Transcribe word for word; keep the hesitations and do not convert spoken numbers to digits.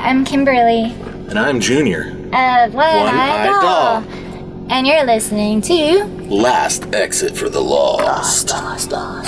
I'm Kimberly. And I'm Junior. Of One-Eyed Doll. And you're listening to Last Exit for the Lost. Lost, Lost, Lost.